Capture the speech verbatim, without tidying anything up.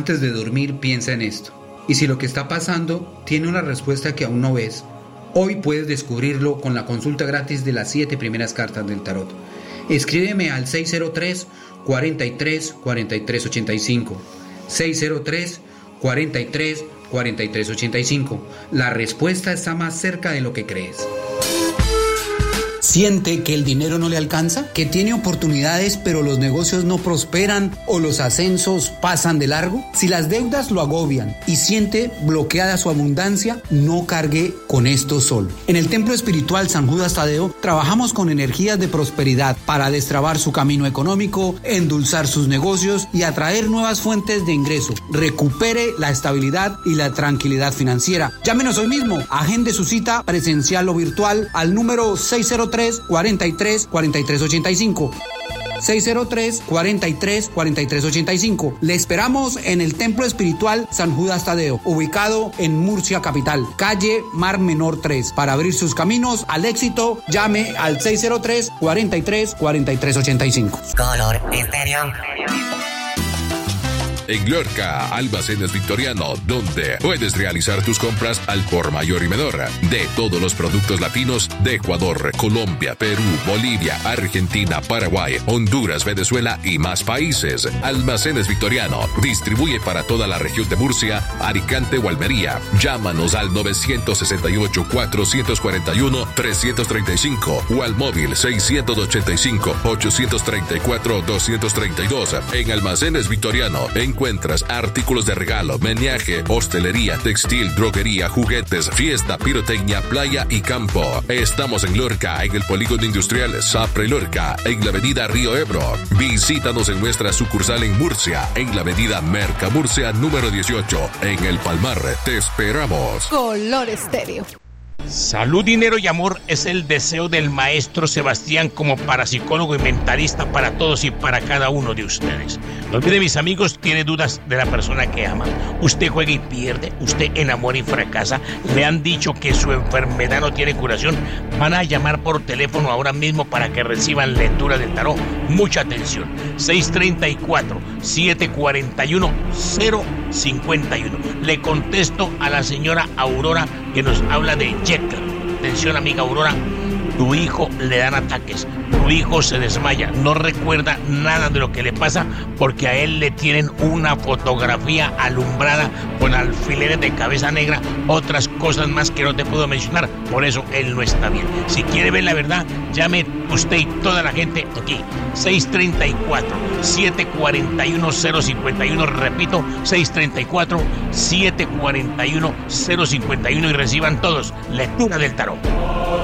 Antes de dormir, piensa en esto. Y si lo que está pasando tiene una respuesta que aún no ves, hoy puedes descubrirlo con la consulta gratis de las siete primeras cartas del tarot. Escríbeme al seis cero tres, cuarenta y tres, cuarenta y tres ochenta y cinco. seis cero tres, cuarenta y tres, cuarenta y tres ochenta y cinco. La respuesta está más cerca de lo que crees. ¿Siente que el dinero no le alcanza? ¿Que tiene oportunidades pero los negocios no prosperan o los ascensos pasan de largo? Si las deudas lo agobian y siente bloqueada su abundancia, no cargue con esto solo. En el Templo Espiritual San Judas Tadeo trabajamos con energías de prosperidad para destrabar su camino económico, endulzar sus negocios y atraer nuevas fuentes de ingreso. Recupere la estabilidad y la tranquilidad financiera. Llámenos hoy mismo, agende su cita presencial o virtual al número seis cero tres, cuarenta y tres, cuarenta y tres ochenta y cinco. seis cero tres, cuarenta y tres, cuarenta y tres ochenta y cinco. Le esperamos en el Templo Espiritual San Judas Tadeo, ubicado en Murcia capital, calle Mar Menor tres. Para abrir sus caminos al éxito, llame al seis cero tres, cuarenta y tres, cuarenta y tres ochenta y cinco. Color Estéreo. En Lorca, Almacenes Victoriano, donde puedes realizar tus compras al por mayor y menor de todos los productos latinos de Ecuador, Colombia, Perú, Bolivia, Argentina, Paraguay, Honduras, Venezuela y más países. Almacenes Victoriano distribuye para toda la región de Murcia, Alicante o Almería. Llámanos al nueve seis ocho, cuatro cuatro uno, tres tres cinco o al móvil seis ocho cinco, ocho tres cuatro, dos tres dos. En Almacenes Victoriano encuentras artículos de regalo, menaje, hostelería, textil, droguería, juguetes, fiesta, pirotecnia, playa y campo. Estamos en Lorca, en el Polígono Industrial Sapre Lorca, en la avenida Río Ebro. Visítanos en nuestra sucursal en Murcia, en la avenida Merca Murcia número dieciocho, en El Palmar. Te esperamos. Color Estéreo. Salud, dinero y amor es el deseo del maestro Sebastián como parapsicólogo y mentalista para todos y para cada uno de ustedes. No olvide, mis amigos, tiene dudas de la persona que ama. Usted juega y pierde, usted enamora y fracasa. Le han dicho que su enfermedad no tiene curación. Van a llamar por teléfono ahora mismo para que reciban lectura del tarot. Mucha atención. seis tres cuatro, siete cuatro uno, cero cinco uno. Le contesto a la señora Aurora que nos habla de Jekyll. Atención, amiga Aurora, tu hijo le dan ataques, tu hijo se desmaya, no recuerda nada de lo que le pasa porque a él le tienen una fotografía alumbrada con alfileres de cabeza negra, otras cosas más que no te puedo mencionar, por eso él no está bien. Si quiere ver la verdad, llame usted y toda la gente aquí, seis tres cuatro, siete cuatro uno, cero cinco uno, repito, seis tres cuatro, siete cuatro uno, cero cinco uno y reciban todos lectura del tarot.